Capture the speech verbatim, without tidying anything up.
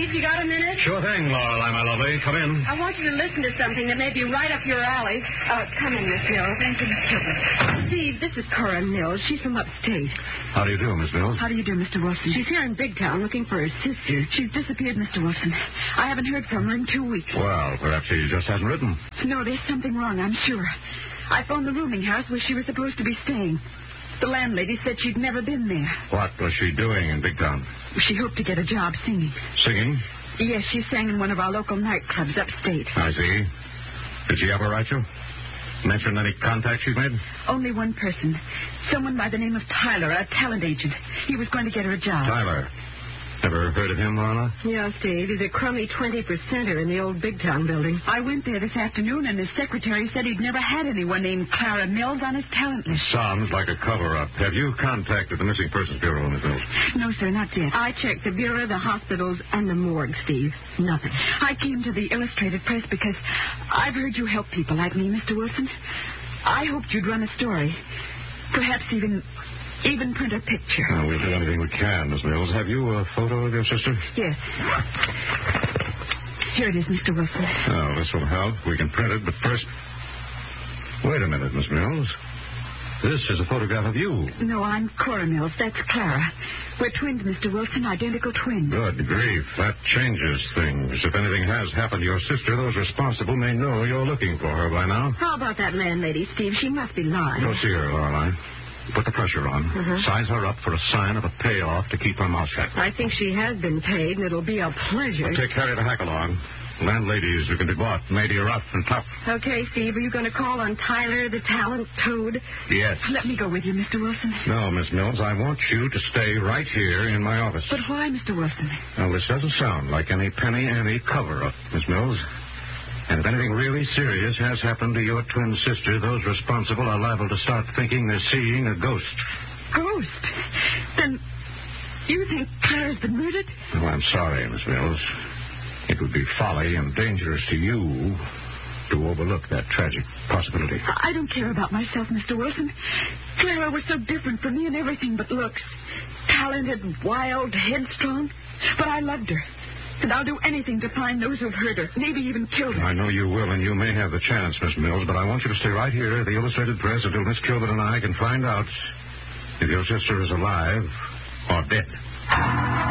Steve, you got a minute? Sure thing, Lorelei, my lovely. Come in. I want you to listen to something that may be right up your alley. Uh, come in, Miss Mills. Thank you, Miss Kilburn. Steve, this is Cora Mills. She's from upstate. How do you do, Miss Mills? How do you do, Mister Wilson? She's here in Big Town looking for her sister. She's disappeared, Mister Wilson. I haven't heard from her in two weeks. Well, perhaps she just hasn't written. No, there's something wrong, I'm sure. I phoned the rooming house where she was supposed to be staying. The landlady said she'd never been there. What was she doing in Big Town? She hoped to get a job singing. Singing? Yes, she sang in one of our local nightclubs upstate. I see. Did she ever write you? Mention any contacts she's made? Only one person. Someone by the name of Tyler, a talent agent. He was going to get her a job. Tyler. Ever heard of him, Lorna? Yeah, Steve. He's a crummy twenty percenter in the old Big Town building. I went there this afternoon, and his secretary said he'd never had anyone named Clara Mills on his talent list. Sounds like a cover-up. Have you contacted the Missing Persons Bureau, Miss Mills? No, sir, not yet. I checked the bureau, the hospitals, and the morgue, Steve. Nothing. I came to the Illustrated Press because I've heard you help people like me, Mister Wilson. I hoped you'd run a story. Perhaps even... Even print a picture. Well, we'll do anything we can, Miss Mills. Have you a photo of your sister? Yes. Here it is, Mister Wilson. Oh, this will help. We can print it, but first... Wait a minute, Miss Mills. This is a photograph of you. No, I'm Cora Mills. That's Clara. We're twins, Mister Wilson, identical twins. Good grief. That changes things. If anything has happened to your sister, those responsible may know you're looking for her by now. How about that landlady, Steve? She must be lying. Go see her, Lorelei. Put the pressure on. Uh-huh. Size her up for a sign of a payoff to keep her mouth shut. I think she has been paid, and it'll be a pleasure. Well, take Harry to hack along. Landladies who can be bought, maybe rough and tough. Okay, Steve, are you going to call on Tyler, the talent toad? Yes. Let me go with you, Mister Wilson. No, Miss Mills, I want you to stay right here in my office. But why, Mister Wilson? Now, this doesn't sound like any penny ante cover-up, Miss Mills. And if anything really serious has happened to your twin sister, those responsible are liable to start thinking they're seeing a ghost. Ghost? Then you think Clara's been murdered? Oh, I'm sorry, Miss Mills. It would be folly and dangerous to you to overlook that tragic possibility. I don't care about myself, Mister Wilson. Clara was so different from me in everything but looks. Talented, wild, headstrong. But I loved her. And I'll do anything to find those who've hurt her, maybe even killed her. I know you will, and you may have the chance, Miss Mills, but I want you to stay right here at the Illustrated Press until Miss Kilbert and I can find out if your sister is alive or dead.